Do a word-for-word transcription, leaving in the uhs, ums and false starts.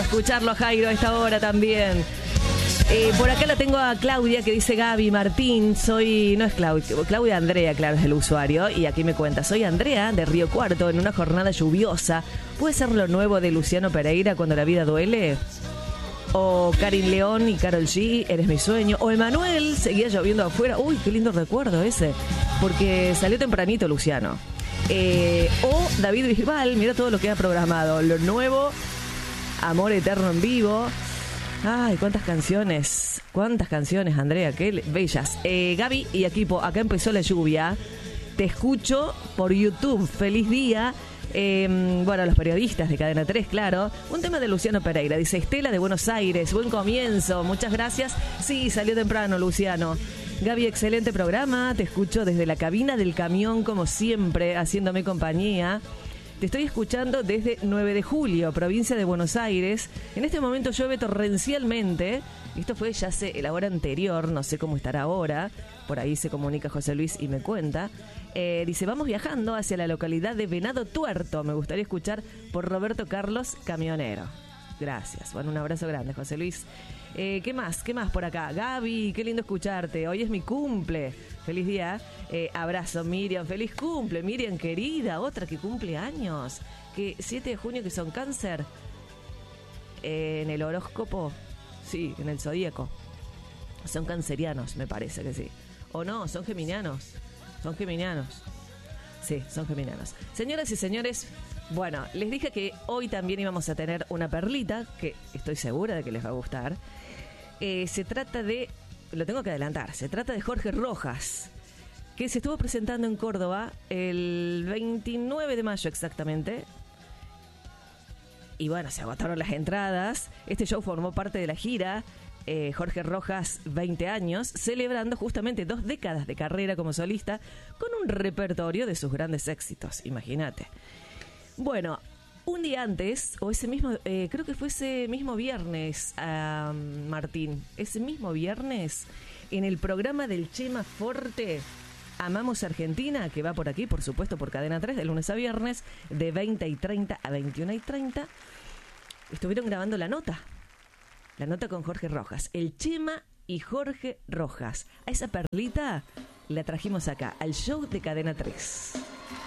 escucharlo a Jairo a esta hora también. Eh, por acá la tengo a Claudia que dice Gaby Martín, soy, no es Claudia, Claudia Andrea, claro, es el usuario, y aquí me cuenta, soy Andrea de Río Cuarto en una jornada lluviosa. ¿Puede ser lo nuevo de Luciano Pereira, Cuando la vida duele? O Karin León y Karol G, Eres mi sueño. O Emanuel, Seguía lloviendo afuera. Uy, qué lindo recuerdo ese, porque salió tempranito Luciano. Eh, o David Bisbal, mira todo lo que ha programado. Lo nuevo, Amor eterno en vivo. Ay, cuántas canciones, cuántas canciones, Andrea, qué bellas. Eh, Gaby y equipo, acá empezó la lluvia. Te escucho por YouTube. Feliz día. Eh, bueno, los periodistas de Cadena tres, claro. Un tema de Luciano Pereira. Dice Estela de Buenos Aires. Buen comienzo, muchas gracias. Sí, salió temprano, Luciano. Gaby, excelente programa. Te escucho desde la cabina del camión, como siempre, haciéndome compañía. Te estoy escuchando desde nueve de julio, provincia de Buenos Aires. En este momento llueve torrencialmente. Esto fue ya hace la hora anterior, no sé cómo estará ahora. Por ahí se comunica José Luis y me cuenta. Eh, dice, vamos viajando hacia la localidad de Venado Tuerto. Me gustaría escuchar por Roberto Carlos, Camionero. Gracias. Bueno, un abrazo grande, José Luis. Eh, ¿Qué más? ¿Qué más por acá? Gaby, qué lindo escucharte. Hoy es mi cumple. Feliz día. Eh, abrazo, Miriam. Feliz cumple, Miriam, querida. Otra que cumple años. Que siete de junio, que son cáncer. Eh, en el horóscopo. Sí, en el zodíaco. Son cancerianos, me parece que sí. O no, son geminianos. Son geminianos. Sí, son geminianos. Señoras y señores, bueno, les dije que hoy también íbamos a tener una perlita, que estoy segura de que les va a gustar. Eh, se trata de, lo tengo que adelantar, se trata de Jorge Rojas, que se estuvo presentando en Córdoba el veintinueve de mayo exactamente. Y bueno, se agotaron las entradas. Este show formó parte de la gira eh, Jorge Rojas veinte años, celebrando justamente dos décadas de carrera como solista con un repertorio de sus grandes éxitos, imagínate. Bueno, un día antes, o ese mismo, eh, creo que fue ese mismo viernes, uh, Martín, ese mismo viernes, en el programa del Chema Forte, Amamos Argentina, que va por aquí, por supuesto, por Cadena tres, de lunes a viernes, de veinte y treinta a veintiuna y treinta, estuvieron grabando la nota, la nota con Jorge Rojas, el Chema y Jorge Rojas. A esa perlita la trajimos acá, al show de Cadena tres.